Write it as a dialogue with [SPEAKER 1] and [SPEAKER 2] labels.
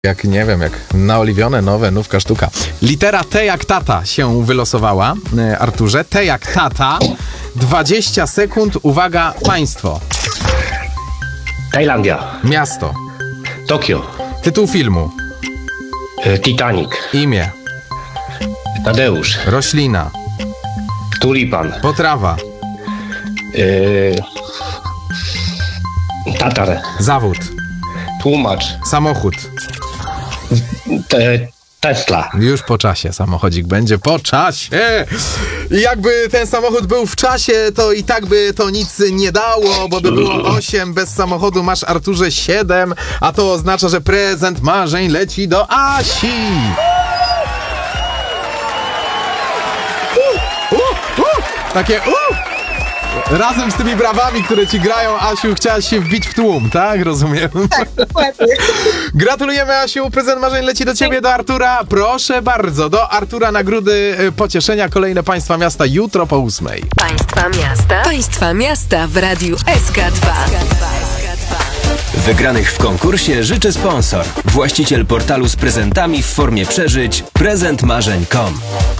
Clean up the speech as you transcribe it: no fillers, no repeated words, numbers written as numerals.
[SPEAKER 1] Jak nie wiem, jak naoliwione nowe, nówka sztuka. Litera T jak tata się wylosowała, Arturze. T jak tata. 20 sekund. Uwaga, państwo.
[SPEAKER 2] Tajlandia.
[SPEAKER 1] Miasto.
[SPEAKER 2] Tokio.
[SPEAKER 1] Tytuł filmu.
[SPEAKER 2] Titanic.
[SPEAKER 1] Imię.
[SPEAKER 2] Tadeusz.
[SPEAKER 1] Roślina.
[SPEAKER 2] Tulipan.
[SPEAKER 1] Potrawa.
[SPEAKER 2] Tatar.
[SPEAKER 1] Zawód.
[SPEAKER 2] Tłumacz.
[SPEAKER 1] Samochód.
[SPEAKER 2] Tesla.
[SPEAKER 1] Już po czasie samochodzik będzie, po czasie. I jakby ten samochód był w czasie, to i tak by to nic nie dało, bo by było 8, bez samochodu masz, Arturze, 7, a to oznacza, że prezent marzeń leci do Asi. Takie razem z tymi brawami, które ci grają, Asiu, chciałaś się wbić w tłum, tak? Rozumiem.
[SPEAKER 3] Tak, dokładnie.
[SPEAKER 1] Gratulujemy, Asiu. Prezent marzeń leci do ciebie, do Artura. Proszę bardzo, do Artura nagrody pocieszenia. Kolejne państwa miasta jutro po 8.
[SPEAKER 4] Państwa miasta. Państwa miasta w Radiu SK2.
[SPEAKER 5] Wygranych w konkursie życzy sponsor. Właściciel portalu z prezentami w formie przeżyć prezentmarzeń.com.